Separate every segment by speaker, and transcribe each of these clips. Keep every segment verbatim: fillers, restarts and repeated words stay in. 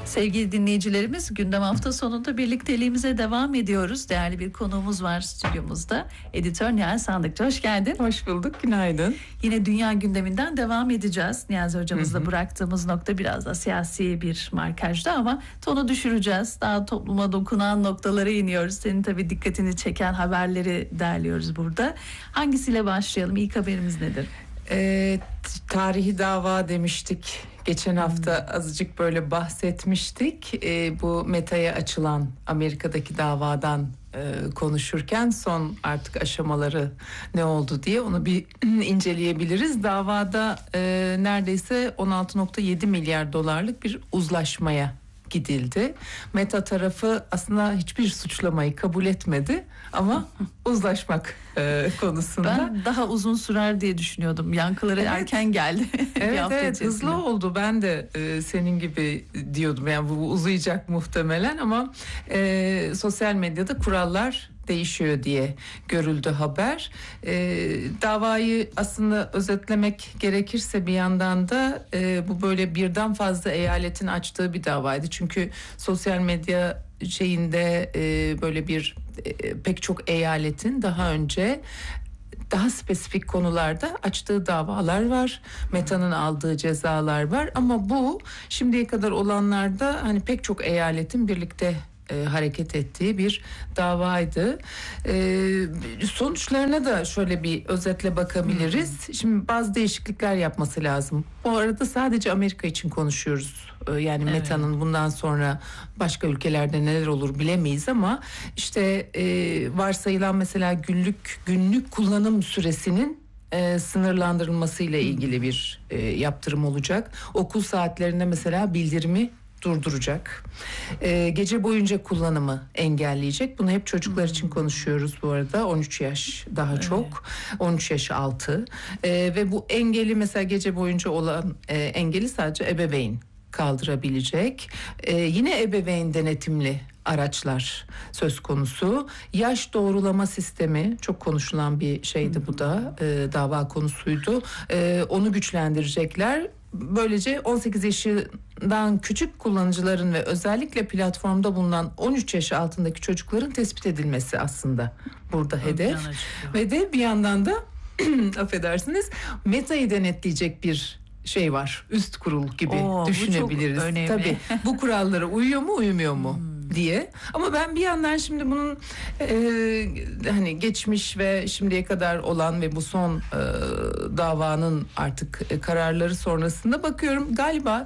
Speaker 1: Sevgili dinleyicilerimiz, gündem hafta sonunda birlikteliğimize devam ediyoruz. Değerli bir konuğumuz var stüdyomuzda. Editör Nihal Sandıkçı, hoş geldin.
Speaker 2: Hoş bulduk, günaydın.
Speaker 1: Yine dünya gündeminden devam edeceğiz. Niyazi hocamızla hı hı. bıraktığımız nokta biraz da siyasi bir markajda ama tonu düşüreceğiz. Daha topluma dokunan noktalara iniyoruz. Senin tabii dikkatini çeken haberleri derliyoruz burada. Hangisiyle başlayalım? İlk haberimiz nedir?
Speaker 2: E, tarihi dava demiştik. Geçen hafta hmm. azıcık böyle bahsetmiştik. E, bu Meta'ya açılan Amerika'daki davadan e, konuşurken son artık aşamaları ne oldu diye onu bir inceleyebiliriz. Davada e, neredeyse on altı virgül yedi milyar dolarlık bir uzlaşmaya gidildi. Meta tarafı aslında hiçbir suçlamayı kabul etmedi ama uzlaşmak e, konusunda.
Speaker 1: Ben daha uzun sürer diye düşünüyordum. Yankıları evet. erken geldi.
Speaker 2: Evet evet hızlı oldu. Ben de e, senin gibi diyordum. Yani bu uzayacak muhtemelen ama e, sosyal medyada kurallar değişiyor diye görüldü haber. E, davayı aslında özetlemek gerekirse bir yandan da e, bu böyle birden fazla eyaletin açtığı bir davaydı. Çünkü sosyal medya şeyinde e, böyle bir e, pek çok eyaletin daha önce daha spesifik konularda açtığı davalar var. Meta'nın aldığı cezalar var ama bu şimdiye kadar olanlarda hani pek çok eyaletin birlikte E, hareket ettiği bir davaydı. E, sonuçlarına da şöyle bir özetle bakabiliriz. Hmm. Şimdi bazı değişiklikler yapması lazım. Bu arada sadece Amerika için konuşuyoruz. E, yani evet. Meta'nın bundan sonra başka ülkelerde neler olur bilemeyiz ama işte e, varsayılan mesela günlük günlük kullanım süresinin e, sınırlandırılmasıyla ilgili bir e, yaptırım olacak. Okul saatlerinde mesela bildirimi durduracak. Ee, gece boyunca kullanımı engelleyecek. Bunu hep çocuklar için konuşuyoruz bu arada. on üç yaş daha evet. çok. on üç yaş altı. Ee, ve bu engeli mesela gece boyunca olan e, engeli sadece ebeveyn kaldırabilecek. Ee, yine ebeveyn denetimli araçlar söz konusu. Yaş doğrulama sistemi çok konuşulan bir şeydi bu da. Ee, dava konusuydu. Ee, onu güçlendirecekler. Böylece on sekiz yaşından küçük kullanıcıların ve özellikle platformda bulunan on üç yaş altındaki çocukların tespit edilmesi aslında burada hedef. Ve de bir yandan da affedersiniz Meta'yı denetleyecek bir şey var. Üst kurul gibi Oo, düşünebiliriz. Bu çok önemli. Tabii bu kurallara uyuyor mu uymuyor mu? Hmm. diye. Ama ben bir yandan şimdi bunun e, hani geçmiş ve şimdiye kadar olan ve bu son e, davanın artık e, kararları sonrasında bakıyorum galiba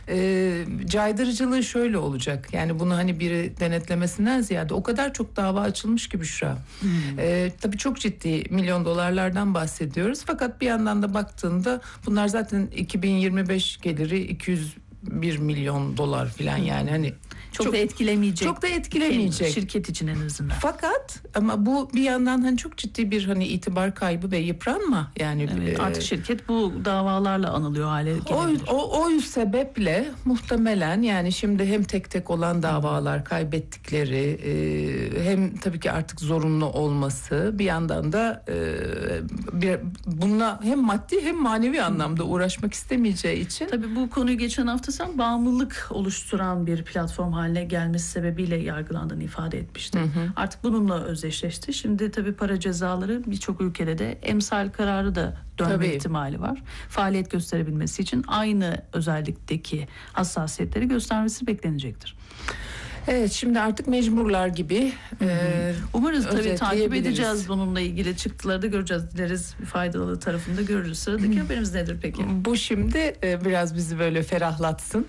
Speaker 2: e, caydırıcılığı şöyle olacak. Yani bunu hani biri denetlemesinden ziyade o kadar çok dava açılmış ki Büşra. Hmm. E, tabii çok ciddi milyon dolarlardan bahsediyoruz. Fakat bir yandan da baktığında bunlar zaten iki bin yirmi beş geliri iki yüz bir milyon dolar falan yani hani
Speaker 1: çok, çok da etkilemeyecek.
Speaker 2: Çok da etkilemeyecek.
Speaker 1: Şirket için en azından.
Speaker 2: Fakat ama bu bir yandan hani çok ciddi bir hani itibar kaybı ve yıpranma yani.
Speaker 1: Evet, artık e, şirket bu davalarla anılıyor hale gelebilir.
Speaker 2: O, o, o sebeple muhtemelen yani şimdi hem tek tek olan davalar kaybettikleri e, hem tabii ki artık zorunlu olması bir yandan da e, bir, bununla hem maddi hem manevi anlamda uğraşmak istemeyeceği için.
Speaker 1: Tabii bu konuyu geçen hafta sen bağımlılık oluşturan bir platform haline gelmesi sebebiyle yargılandığını ifade etmişti. Hı hı. Artık bununla özdeşleşti. Şimdi tabii para cezaları birçok ülkede de emsal kararı da dönme tabii. ihtimali var. Faaliyet gösterebilmesi için aynı özellikteki hassasiyetleri göstermesi beklenecektir.
Speaker 2: Evet şimdi artık mecburlar gibi.
Speaker 1: E, Umarız tabii takip edeceğiz bununla ilgili çıktıları da göreceğiz. Dileriz faydalı tarafını da görürüz. Sıradaki haberimiz nedir peki?
Speaker 2: Bu şimdi e, biraz bizi böyle ferahlatsın.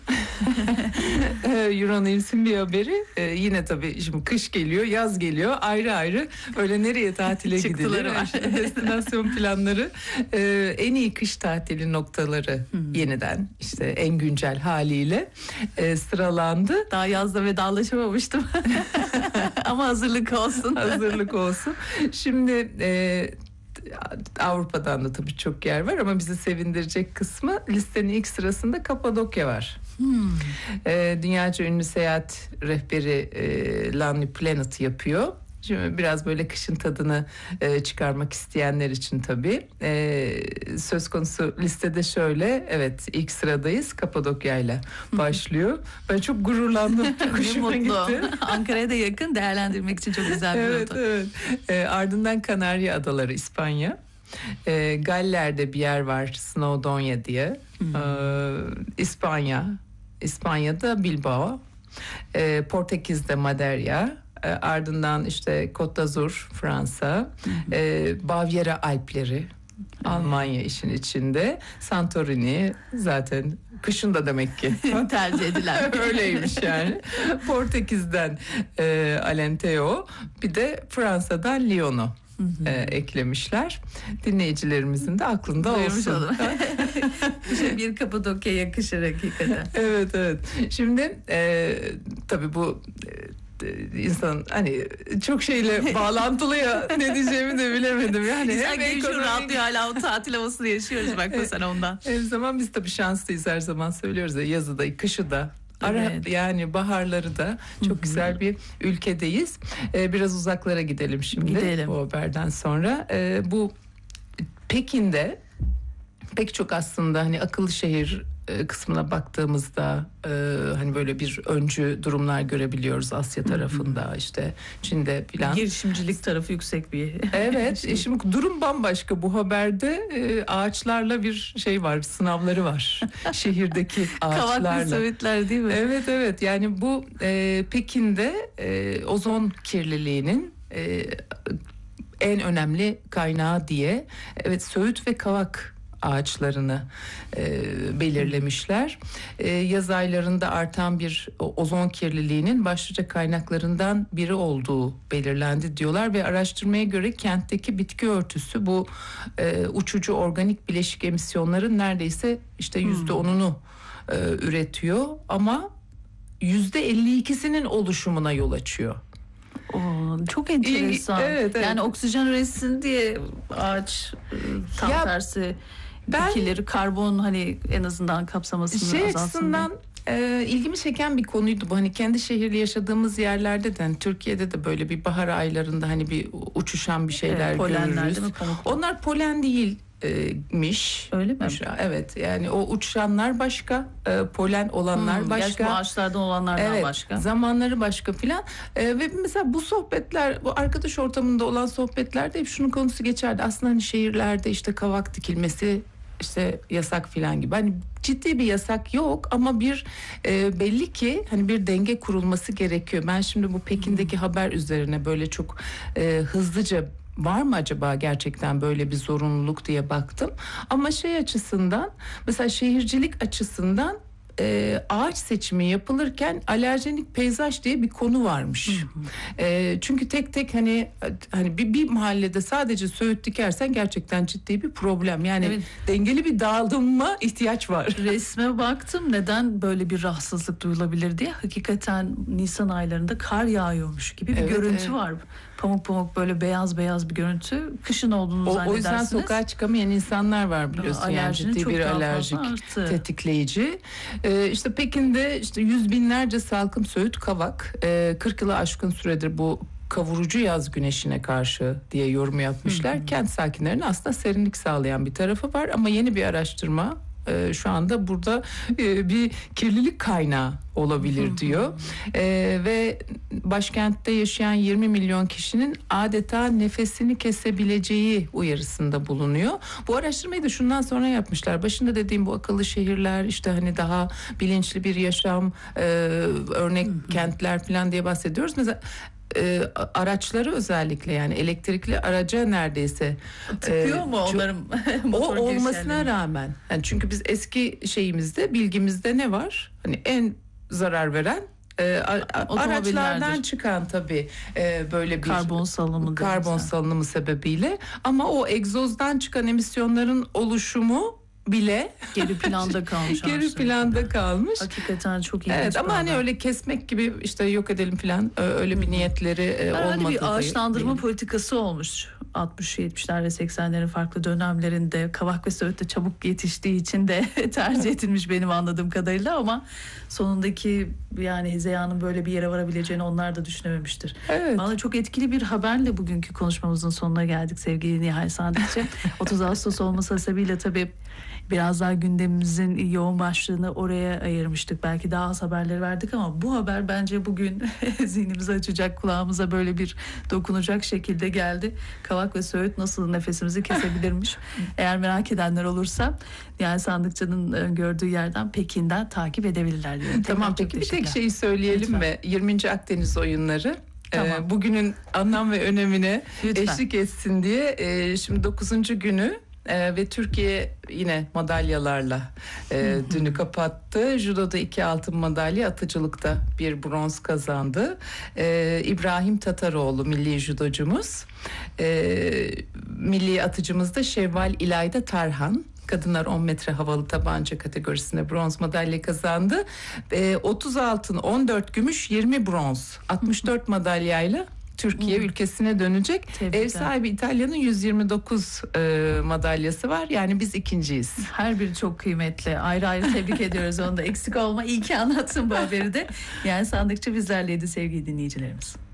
Speaker 2: Euronews'in bir haberi. E, yine tabii şimdi kış geliyor, yaz geliyor. Ayrı ayrı öyle nereye tatile gidilir? Destinasyon planları. E, en iyi kış tatili noktaları hmm. yeniden işte en güncel haliyle e, sıralandı.
Speaker 1: Daha yazda vedalaştık. Çalışamamıştım. Ama hazırlık olsun.
Speaker 2: Hazırlık olsun. Şimdi e, Avrupa'dan da tabii çok yer var ama bizi sevindirecek kısmı listenin ilk sırasında Kapadokya var. Hmm. E, dünyaca ünlü seyahat rehberi e, Lonely Planet yapıyor. Şimdi biraz böyle kışın tadını e, çıkarmak isteyenler için tabii. E, söz konusu listede şöyle, evet ilk sıradayız. Kapadokya ile başlıyor. Ben çok gururlandım. Çok hoşuma gitti.
Speaker 1: Ankara'ya da yakın, değerlendirmek için çok güzel bir
Speaker 2: evet,
Speaker 1: rota.
Speaker 2: Evet. E, ardından Kanarya Adaları, İspanya. E, Galler'de bir yer var, Snowdonia diye. Hmm. E, İspanya. İspanya'da Bilbao. E, Portekiz'de Madeira. E, ardından işte Côte d'Azur, Fransa. E, Bavyera Alpleri, Almanya işin içinde. Santorini zaten kışın da demek ki
Speaker 1: tercih edilen.
Speaker 2: Öyleymiş yani. Portekiz'den e, Alentejo, bir de Fransa'dan Lyon'u e, eklemişler. Dinleyicilerimizin de aklında
Speaker 1: Duymuş
Speaker 2: olsun.
Speaker 1: Bir Kapadokya yakışır hakikaten.
Speaker 2: Evet evet. Şimdi e, tabii bu e, insan hani çok şeyle bağlantılı ya, ne diyeceğimi de bilemedim yani.
Speaker 1: Hem ekonomik... rahatlıyor, hala o tatil havasını yaşıyoruz bak mesela ondan.
Speaker 2: Her zaman biz tabii şanslıyız, her zaman söylüyoruz ya, yazı da kışı da. Ara, evet. Yani baharları da çok Hı-hı. güzel bir ülkedeyiz. Ee, biraz uzaklara gidelim şimdi. Gidelim. Bu haberden sonra. Ee, bu Pekin'de pek çok aslında hani akıllı şehir kısmına baktığımızda e, hani böyle bir öncü durumlar görebiliyoruz Asya tarafında, işte Çin'de filan.
Speaker 1: Girişimcilik tarafı yüksek bir.
Speaker 2: Evet. şey. Şimdi durum bambaşka bu haberde. E, ağaçlarla bir şey var, sınavları var. Şehirdeki ağaçlarla.
Speaker 1: Kavaklı söğütler değil mi?
Speaker 2: Evet evet. Yani bu e, Pekin'de e, ozon kirliliğinin e, en önemli kaynağı diye, evet, söğüt ve kavak ağaçlarını e, belirlemişler. E, yaz aylarında artan bir ozon kirliliğinin başlıca kaynaklarından biri olduğu belirlendi diyorlar ve araştırmaya göre kentteki bitki örtüsü bu e, uçucu organik bileşik emisyonların neredeyse işte yüzde onunu e, üretiyor ama yüzde elli ikisinin oluşumuna yol açıyor.
Speaker 1: Oo, çok enteresan. Evet, evet. Yani oksijen üretsin diye ağaç tam ya, tersi ben, bitkileri karbon hani en azından kapsamasını
Speaker 2: şey
Speaker 1: azaltsın.
Speaker 2: Açısından e, ilgimi çeken bir konuydu bu. Hani kendi şehirli yaşadığımız yerlerde de, hani Türkiye'de de böyle bir bahar aylarında hani bir uçuşan bir şeyler evet, görürüz. Onlar polen değil. miş.
Speaker 1: Öyle mi?
Speaker 2: Evet, yani o uçanlar başka, e, polen olanlar hmm, başka.
Speaker 1: Bu ağaçlardan olanlardan
Speaker 2: evet,
Speaker 1: başka.
Speaker 2: Zamanları başka filan. E, ve mesela bu sohbetler, bu arkadaş ortamında olan sohbetlerde hep şunun konusu geçerdi. Aslında hani şehirlerde işte kavak dikilmesi işte yasak filan gibi. Hani ciddi bir yasak yok ama bir e, belli ki hani bir denge kurulması gerekiyor. Ben şimdi bu Pekin'deki hmm. haber üzerine böyle çok e, hızlıca var mı acaba gerçekten böyle bir zorunluluk diye baktım. Ama şey açısından, mesela şehircilik açısından e, ağaç seçimi yapılırken alerjenik peyzaj diye bir konu varmış. Hı hı. E, çünkü tek tek hani hani bir, bir mahallede sadece söğüt dikersen gerçekten ciddi bir problem. Yani evet. Dengeli bir dağılma ihtiyaç var.
Speaker 1: Resme baktım, neden böyle bir rahatsızlık duyulabilir diye. Hakikaten Nisan aylarında kar yağıyormuş gibi bir evet, görüntü evet. var. Pamuk pamuk böyle beyaz beyaz bir görüntü. Kışın olduğunu o, zannedersiniz.
Speaker 2: O yüzden sokağa çıkamayan insanlar var biliyorsun. Yani ciddi bir alerjik tetikleyici. Ee, işte Pekin'de işte yüz binlerce salkım söğüt kavak ee, kırk yılı aşkın süredir bu kavurucu yaz güneşine karşı diye yorum yapmışlar. Hı hı. Kent sakinlerine aslında serinlik sağlayan bir tarafı var ama yeni bir araştırma e, şu anda burada e, bir kirlilik kaynağı olabilir hı hı. diyor. E, ve başkentte yaşayan yirmi milyon kişinin adeta nefesini kesebileceği uyarısında bulunuyor. Bu araştırmayı da şundan sonra yapmışlar. Başında dediğim bu akıllı şehirler, işte hani daha bilinçli bir yaşam, e, örnek hı hı. kentler falan diye bahsediyoruz. Mesela E, araçları özellikle, yani elektrikli araca neredeyse
Speaker 1: tıkıyor e, mu onların
Speaker 2: o olmasına rağmen, yani çünkü biz eski şeyimizde, bilgimizde ne var, hani en zarar veren e, araçlardan çıkan tabii e, böyle bir
Speaker 1: karbon salınımı
Speaker 2: karbon salınımı sebebiyle, ama o egzozdan çıkan emisyonların oluşumu bile
Speaker 1: geri planda kalmış.
Speaker 2: Geri planda kalmış.
Speaker 1: Hakikaten çok ilginç.
Speaker 2: Evet, ama hani öyle kesmek gibi işte yok edelim falan öyle bir niyetleri ben olmadı.
Speaker 1: Öyle bir ağaçlandırma politikası olmuş altmış yetmişler seksenlerin farklı dönemlerinde Kavak ve Söğüt'te çabuk yetiştiği için de tercih edilmiş benim anladığım kadarıyla, ama sonundaki yani Hezeya'nın böyle bir yere varabileceğini onlar da düşünememiştir.
Speaker 2: Evet.
Speaker 1: Vallahi çok etkili bir haberle bugünkü konuşmamızın sonuna geldik sevgili Nihal Sandıkçı. otuz Ağustos olması sebebiyle tabii biraz daha gündemimizin yoğun başlığını oraya ayırmıştık. Belki daha az haberleri verdik ama bu haber bence bugün zihnimizi açacak, kulağımıza böyle bir dokunacak şekilde geldi. Kavak ve Söğüt nasıl nefesimizi kesebilirmiş? Eğer merak edenler olursa yani Sandıkçı'nın gördüğü yerden, Pekin'den takip edebilirler diye.
Speaker 2: Tamam, peki bir tek şeyi söyleyelim
Speaker 1: Lütfen.
Speaker 2: mi? yirminci Akdeniz oyunları.
Speaker 1: Tamam.
Speaker 2: Ee, bugünün anlam ve önemine
Speaker 1: Lütfen.
Speaker 2: eşlik etsin diye e, şimdi dokuzuncu günü e, ve Türkiye yine madalyalarla e, dünü kapattı. Judoda iki altın madalya, atıcılıkta bir bronz kazandı. E, İbrahim Tataroğlu milli judocumuz. E, milli atıcımız da Şevval İlayda Tarhan. Kadınlar on metre havalı tabanca kategorisinde bronz madalya kazandı. E, otuz altın, on dört gümüş, yirmi bronz, altmış dört madalyayla Türkiye ülkesine dönecek.
Speaker 1: Tebrikler.
Speaker 2: Ev sahibi İtalya'nın yüz yirmi dokuz e, madalyası var. Yani biz ikinciyiz.
Speaker 1: Her biri çok kıymetli. Ayrı ayrı tebrik ediyoruz onu da. Eksik olma. İyi ki anlattın bu haberi de. Yani Sandıkçı bizlerleydi sevgili dinleyicilerimiz.